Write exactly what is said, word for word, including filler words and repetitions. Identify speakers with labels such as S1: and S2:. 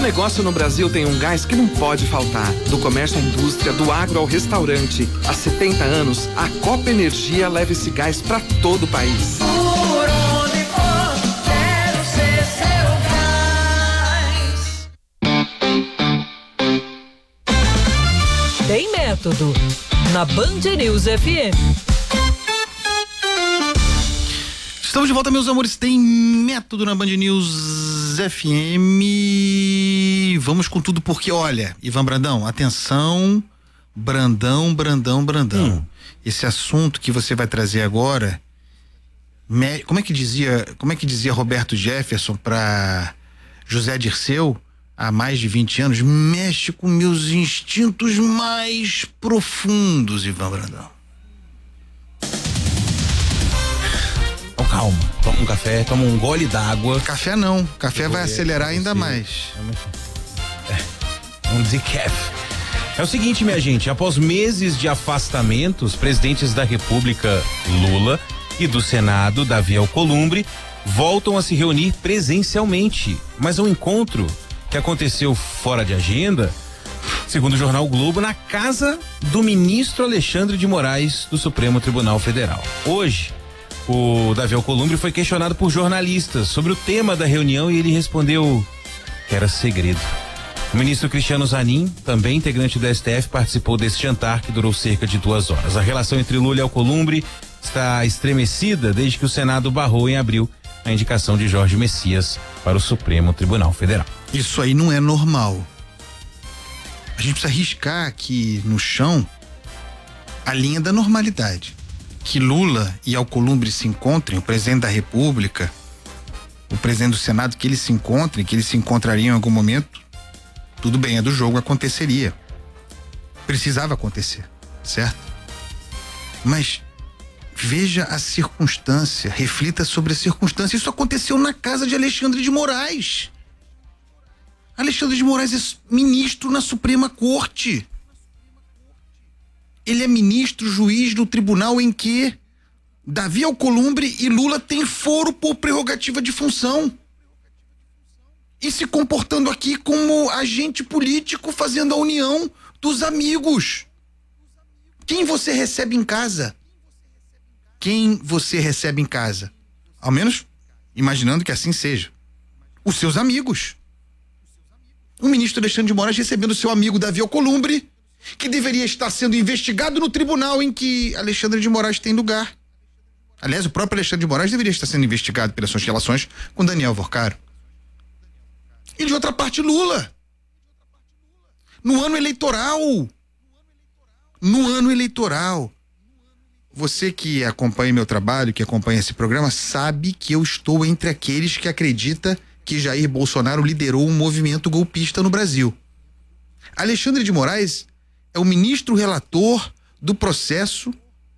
S1: negócio no Brasil tem um gás que não pode faltar. Do comércio à indústria, do agro ao restaurante. Há setenta anos, a Copa Energia leva esse gás para todo o país.
S2: Por onde for, quero ser seu gás.
S3: Tem método. Na Band News F M.
S4: Estamos de volta, meus amores. Tem método na Band News F M. Vamos com tudo porque, olha, Ivan Brandão, atenção, Brandão, Brandão, Brandão. Hum. Esse assunto que você vai trazer agora, me, como é que dizia, como é que dizia Roberto Jefferson para José Dirceu há mais de vinte anos, mexe com meus instintos mais profundos, Ivan Brandão.
S5: Calma, toma um café, toma um gole d'água.
S4: Café não, café vai acelerar ainda mais.
S5: É um decaf. É o seguinte, minha gente, após meses de afastamento, os presidentes da República, Lula, e do Senado, Davi Alcolumbre, voltam a se reunir presencialmente. Mas é um encontro que aconteceu fora de agenda, segundo o jornal Globo, na casa do ministro Alexandre de Moraes do Supremo Tribunal Federal. Hoje, o Davi Alcolumbre foi questionado por jornalistas sobre o tema da reunião e ele respondeu que era segredo. O ministro Cristiano Zanin, também integrante do S T F, participou desse jantar que durou cerca de duas horas. A relação entre Lula e Alcolumbre está estremecida desde que o Senado barrou em abril a indicação de Jorge Messias para o Supremo Tribunal Federal.
S4: Isso aí não é normal. A gente precisa riscar aqui no chão a linha da normalidade. Que Lula e Alcolumbre se encontrem, o presidente da República, o presidente do Senado, que eles se encontrem, que eles se encontrariam em algum momento, tudo bem, é do jogo, aconteceria. Precisava acontecer, certo? Mas veja a circunstância, reflita sobre a circunstância. Isso aconteceu na casa de Alexandre de Moraes. Alexandre de Moraes é ministro na Suprema Corte. Ele é ministro, juiz do tribunal em que Davi Alcolumbre e Lula têm foro por prerrogativa de função. E se comportando aqui como agente político, fazendo a união dos amigos. Quem você recebe em casa? Quem você recebe em casa? Ao menos imaginando que assim seja. Os seus amigos. O ministro Alexandre de Moraes recebendo seu amigo Davi Alcolumbre, que deveria estar sendo investigado no tribunal em que Alexandre de Moraes tem lugar. Aliás, o próprio Alexandre de Moraes deveria estar sendo investigado pelas suas relações com Daniel Vorcaro. E de outra parte, Lula. No ano eleitoral. No ano eleitoral. Você que acompanha meu trabalho, que acompanha esse programa, sabe que eu estou entre aqueles que acredita que Jair Bolsonaro liderou um movimento golpista no Brasil. Alexandre de Moraes é o ministro relator do processo